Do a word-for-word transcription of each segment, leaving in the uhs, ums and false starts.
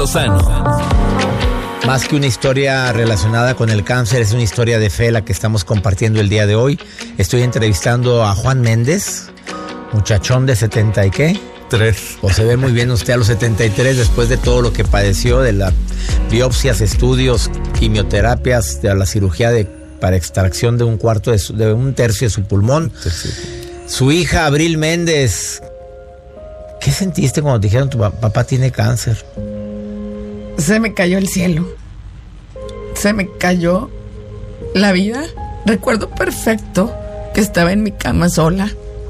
Lozano. Más que una historia relacionada con el cáncer, es una historia de fe la que estamos compartiendo el día de hoy. Estoy entrevistando a Juan Méndez, muchachón de setenta y qué. Tres. O se ve muy bien usted a los setenta y tres después de todo lo que padeció, de las biopsias, estudios, quimioterapias, de la cirugía de, para extracción de un cuarto de, su, de un tercio de su pulmón. Sí, sí. Su hija Abril Méndez. ¿Qué sentiste cuando te dijeron tu papá tiene cáncer? Se me cayó el cielo. Se me cayó la vida. Recuerdo perfecto que estaba en mi cama sola.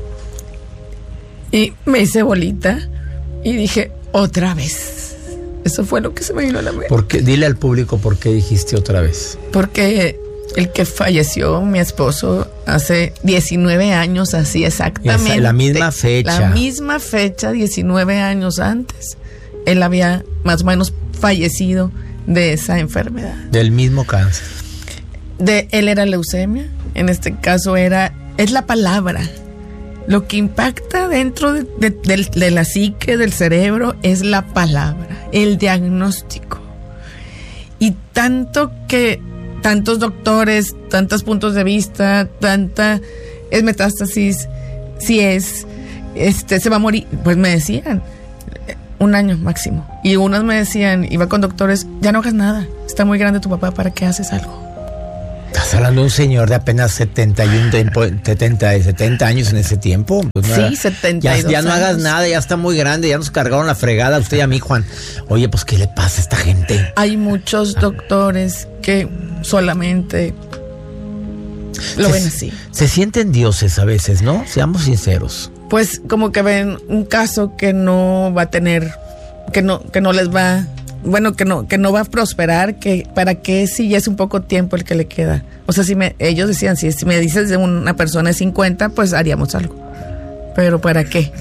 Y me hice bolita. Y dije, otra vez. Eso fue lo que se me vino a la mente. ¿Por qué? Dile al público por qué dijiste otra vez. Porque el que falleció, mi esposo, hace diecinueve años, así exactamente. La misma fecha. La misma fecha, diecinueve años antes. Él había más o menos fallecido de esa enfermedad. Del mismo cáncer. De él era leucemia. En este caso era, es la palabra. Lo que impacta dentro de, de, de, de la psique, del cerebro, es la palabra, el diagnóstico. Y tanto que, tantos doctores, tantos puntos de vista, tanta es metástasis, si es, este, se va a morir, pues me decían, un año máximo. Y unos me decían, iba con doctores, ya no hagas nada, está muy grande tu papá, ¿para qué haces algo? Estás hablando de un señor de apenas setenta y uno, setenta, setenta años en ese tiempo. Pues no sí, era, setenta y dos Ya, ya no hagas años. nada, ya está muy grande, ya nos cargaron la fregada, usted y a mí, Juan. Oye, pues, ¿qué le pasa a esta gente? Hay muchos doctores que solamente lo se, ven así. Se sienten dioses a veces, ¿no? Seamos sinceros. Pues como que ven un caso que no va a tener, que no, que no les va, bueno, que no, que no va a prosperar, que para qué si ya es un poco tiempo el que le queda. O sea, si me, ellos decían, si, si me dices de una persona de cincuenta, pues haríamos algo. Pero ¿para qué?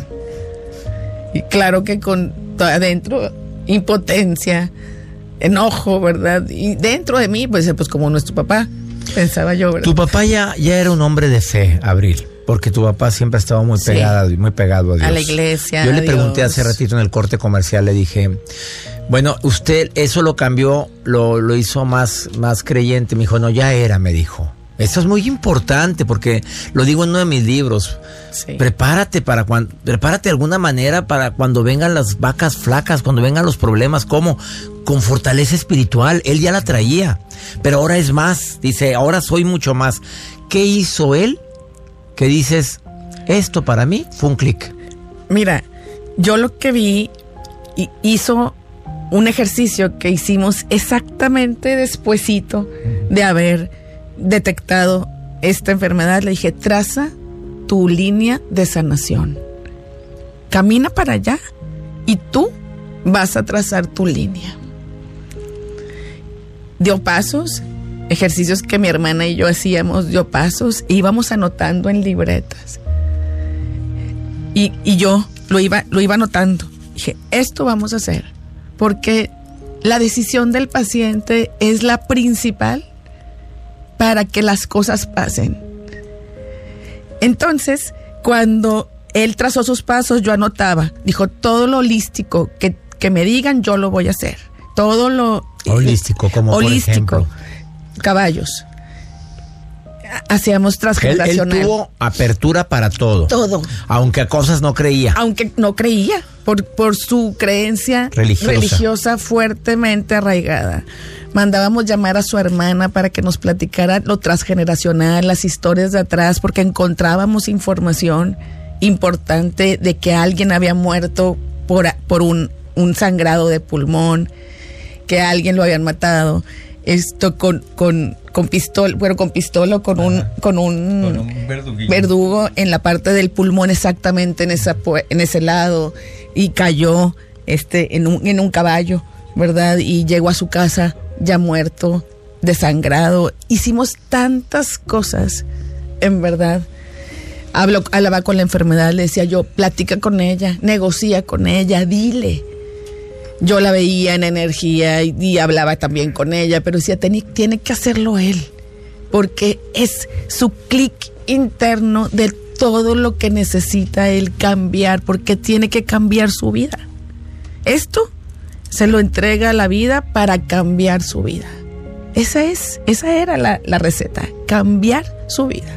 Y claro que con adentro impotencia, enojo, ¿verdad? Y dentro de mí, pues, pues como no es tu papá, pensaba yo, ¿verdad? Tu papá ya, ya era un hombre de fe, Abril. Porque tu papá siempre estaba muy pegado, sí, muy pegado a Dios. A la iglesia. Yo le Dios. pregunté hace ratito en el corte comercial, le dije, bueno, usted eso lo cambió, lo, lo hizo más, más creyente. Me dijo, no, ya era, me dijo. Eso es muy importante porque lo digo en uno de mis libros. Sí. Prepárate para cuando, prepárate de alguna manera para cuando vengan las vacas flacas, cuando vengan los problemas, ¿cómo? Con fortaleza espiritual. Él ya la traía, pero ahora es más. Dice, ahora soy mucho más. ¿Qué hizo él? Que dices, esto para mí fue un clic. Mira, yo lo que vi, hizo un ejercicio que hicimos exactamente despuesito de haber detectado esta enfermedad. Le dije, traza tu línea de sanación. Camina para allá y tú vas a trazar tu línea. Dio pasos. Ejercicios que mi hermana y yo hacíamos, dio pasos, e íbamos anotando en libretas. Y, y yo lo iba, lo iba anotando. Dije, esto vamos a hacer, porque la decisión del paciente es la principal para que las cosas pasen. Entonces, cuando él trazó sus pasos, yo anotaba. Dijo, todo lo holístico que, que me digan, yo lo voy a hacer. Todo lo... Holístico, como holístico. Por ejemplo... Caballos. Hacíamos transgeneracional. Él, él tuvo apertura para todo. Todo. Aunque a cosas no creía. Aunque no creía. Por, por su creencia religiosa. religiosa fuertemente arraigada. Mandábamos llamar a su hermana para que nos platicara lo transgeneracional, las historias de atrás, porque encontrábamos información importante de que alguien había muerto por, por un, un sangrado de pulmón, que a alguien lo habían matado. Esto con con con pistola, bueno, con pistola con un Ajá. con un, con un verdugo en la parte del pulmón, exactamente en esa en ese lado, y cayó este en un en un caballo, ¿verdad? Y llegó a su casa ya muerto, desangrado. Hicimos tantas cosas, en verdad. Hablo, hablaba con la enfermedad, le decía yo, platica con ella, negocia con ella, dile. Yo la veía en energía y, y hablaba también con ella, pero decía, tiene, tiene que hacerlo él, porque es su clic interno de todo lo que necesita él cambiar, porque tiene que cambiar su vida. Esto se lo entrega a la vida para cambiar su vida. Esa es, esa era la, la receta, cambiar su vida.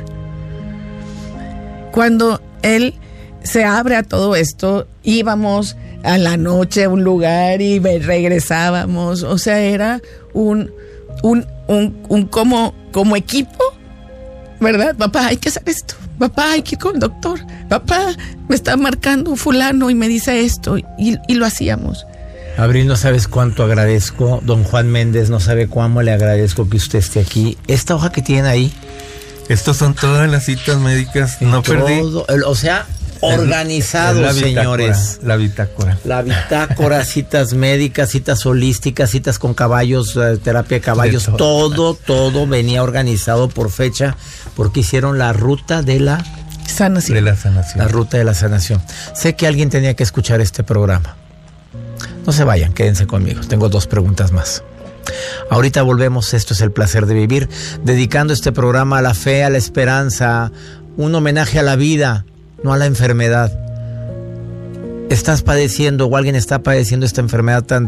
Cuando él se abre a todo esto, íbamos a la noche a un lugar y regresábamos, o sea, era un, un, un, un como, como equipo, ¿verdad? Papá, hay que hacer esto, papá, hay que ir con el doctor, papá, me está marcando un fulano y me dice esto, y, y lo hacíamos. Abril, no sabes cuánto agradezco, don Juan Méndez, no sabe cuámo le agradezco que usted esté aquí. Esta hoja que tienen ahí. Estos son todas las citas médicas, no todo, perdí. El, o sea, organizado, la señores. La bitácora. La bitácora, citas médicas, citas holísticas, citas con caballos, eh, terapia de caballos, de todo, todo, todo venía organizado por fecha, porque hicieron la ruta de la sanación. De la sanación. La ruta de la sanación. Sé que alguien tenía que escuchar este programa. No se vayan, quédense conmigo. Tengo dos preguntas más. Ahorita volvemos. Esto es El Placer de Vivir, dedicando este programa a la fe, a la esperanza, un homenaje a la vida, no a la enfermedad. Estás padeciendo o alguien está padeciendo esta enfermedad tan,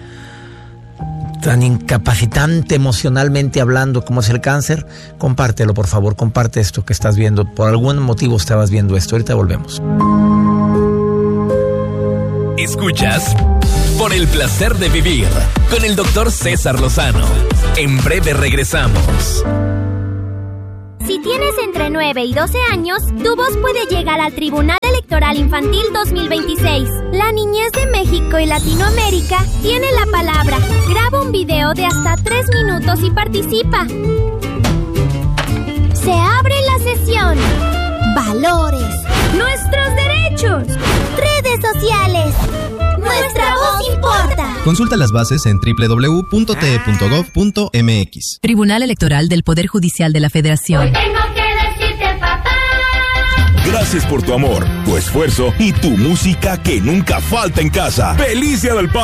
tan incapacitante emocionalmente hablando como es el cáncer. Compártelo, por favor, comparte esto que estás viendo. Por algún motivo estabas viendo esto. Ahorita volvemos. Escuchas Por el Placer de Vivir con el doctor César Lozano. En breve regresamos. Si tienes entre nueve y doce años, tu voz puede llegar al Tribunal Electoral Infantil dos mil veintiséis. La niñez de México y Latinoamérica tiene la palabra. Graba un video de hasta tres minutos y participa. Se abre la sesión. Valores. Nuestros derechos. Redes sociales. Nuestra voz importa. Consulta las bases en doble u doble u doble u punto t e punto gov punto m x. Tribunal Electoral del Poder Judicial de la Federación. Hoy tengo que decirte, papá. Gracias por tu amor, tu esfuerzo y tu música que nunca falta en casa. ¡Feliz Día del Padre!